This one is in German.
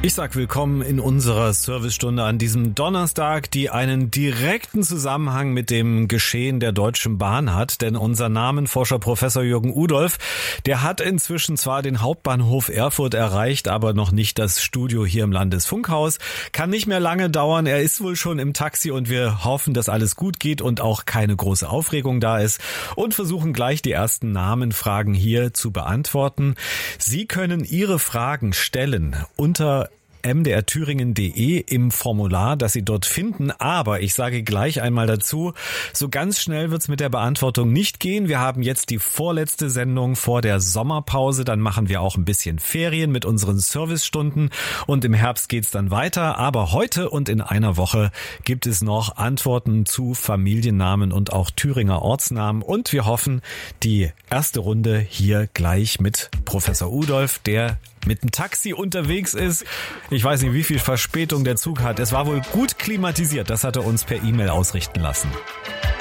Ich sag willkommen in unserer Servicestunde an diesem Donnerstag, die einen direkten Zusammenhang mit dem Geschehen der Deutschen Bahn hat. Denn unser Namenforscher Professor Jürgen Udolph, der hat inzwischen zwar den Hauptbahnhof Erfurt erreicht, aber noch nicht das Studio hier im Landesfunkhaus. Kann nicht mehr lange dauern. Er ist wohl schon im Taxi und wir hoffen, dass alles gut geht und auch keine große Aufregung da ist. Und versuchen gleich die ersten Namenfragen hier zu beantworten. Sie können Ihre Fragen stellen unter mdrthüringen.de im Formular, das Sie dort finden. Aber ich sage gleich einmal dazu, so ganz schnell wird's mit der Beantwortung nicht gehen. Wir haben jetzt die vorletzte Sendung vor der Sommerpause. Dann machen wir auch ein bisschen Ferien mit unseren Servicestunden und im Herbst geht's dann weiter. Aber heute und in einer Woche gibt es noch Antworten zu Familiennamen und auch Thüringer Ortsnamen. Und wir hoffen, die erste Runde hier gleich mit Professor Udolph, der mit dem Taxi unterwegs ist. Ich weiß nicht, wie viel Verspätung der Zug hat. Es war wohl gut klimatisiert. Das hat er uns per E-Mail ausrichten lassen.